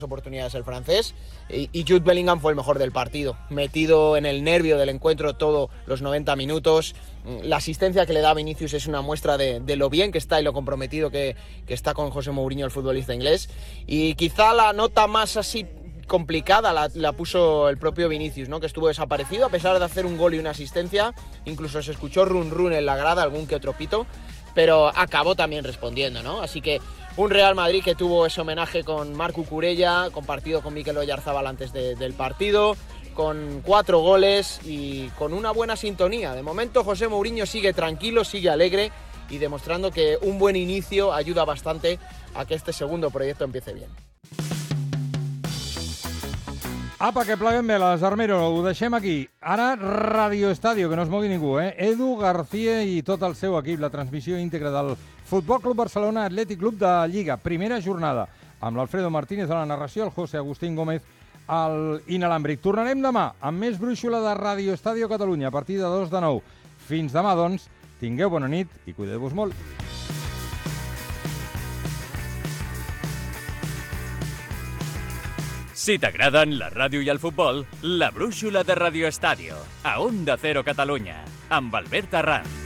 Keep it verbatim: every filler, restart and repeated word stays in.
oportunidades el francés y, y Jude Bellingham fue el mejor del partido, metido en el nervio del encuentro todos los noventa minutos. La asistencia que le da a Vinicius es una muestra de, de lo bien que está y lo comprometido que, que está con José Mourinho, el futbolista inglés. Y quizá la nota más así complicada la, la puso el propio Vinicius, ¿no? Que estuvo desaparecido a pesar de hacer un gol y una asistencia. Incluso se escuchó run run en la grada, algún que otro pito, pero acabó también respondiendo, ¿no? Así que un Real Madrid que tuvo ese homenaje con Marc Cucurella, compartido con Mikel Oyarzabal antes de, del partido, con cuatro goles y con una buena sintonía. De momento José Mourinho sigue tranquilo, sigue alegre y demostrando que un buen inicio ayuda bastante a que este segundo proyecto empiece bien. Apa, que pleguem bé, les Armero, ho deixem aquí. Ara, Radio Estadio, que no es mogui ningú, eh? Edu García i tot el seu equip, la transmissió íntegra del Futbol Club Barcelona Atlètic Club de Lliga. Primera jornada, amb l'Alfredo Martínez a la narració, el José Agustín Gómez al inalàmbric. Tornarem demà amb més brúixola de Radio Estadio Catalunya a partir de dos de nou. Fins demà, doncs, tingueu bona nit i cuideu-vos molt. Si t'agraden la ràdio i el futbol, la brúixola de Radio Estadio, a Onda Cero Catalunya, amb Albert Arranz.